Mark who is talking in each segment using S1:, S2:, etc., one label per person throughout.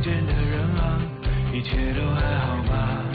S1: 间的人啊，一切都还好吧？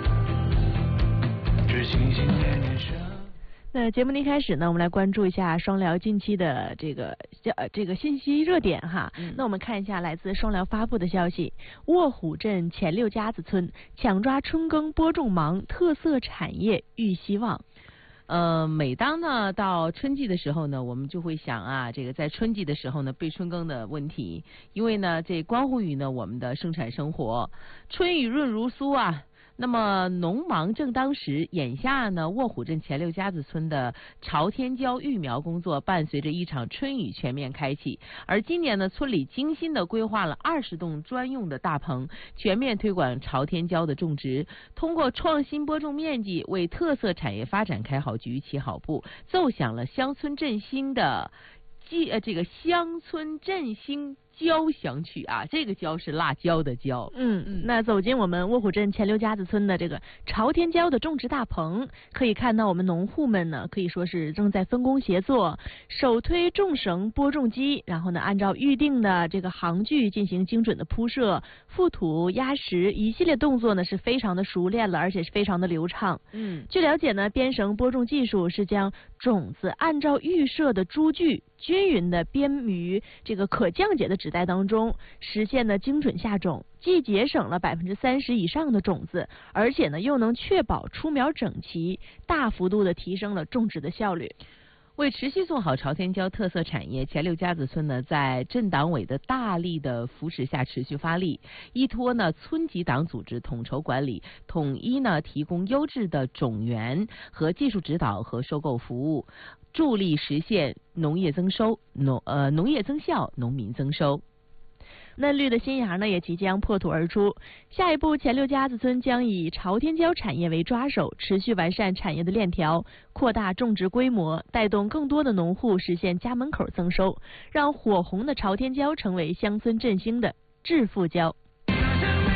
S1: 只心心念念上。
S2: 那节目的一开始呢，我们来关注一下双辽近期的这个信息热点哈。那我们看一下来自双辽发布的消息：卧虎镇前六家子村抢抓春耕播种忙，特色产业遇希望。
S3: 每当呢到春季的时候呢，我们就会想啊，这个在春季的时候呢，备春耕的问题，因为呢这关乎于呢我们的生产生活。春雨润如酥啊。那么农忙正当时，眼下呢，卧虎镇前六家子村的朝天椒育苗工作伴随着一场春雨全面开启。而今年呢，村里精心的规划了20栋专用的大棚，全面推广朝天椒的种植，通过创新播种面积，为特色产业发展开好局、起好步，奏响了乡村振兴的乡村振兴交响曲啊，这个椒是辣椒的椒。
S2: 那走进我们卧虎镇前六家子村的这个朝天椒的种植大棚，可以看到我们农户们呢，可以说是正在分工协作，手推种绳播种机，然后呢，按照预定的这个行距进行精准的铺设、覆土、压实，一系列动作呢是非常的熟练了，而且是非常的流畅。据了解呢，编绳播种技术是将种子按照预设的株距均匀的编于这个可降解的纸袋当中，实现了精准下种，既节省了30%以上的种子，而且呢又能确保出苗整齐，大幅度的提升了种植的效率。
S3: 为持续做好朝天椒特色产业，前六家子村呢在镇党委的大力的扶持下持续发力，依托呢村级党组织统筹管理，统一呢提供优质的种源和技术指导和收购服务，助力实现农业增效，农民增收。
S2: 嫩绿的新芽呢也即将破土而出，下一步前六家子村将以朝天椒产业为抓手，持续完善产业的链条，扩大种植规模，带动更多的农户实现家门口增收，让火红的朝天椒成为乡村振兴的致富椒。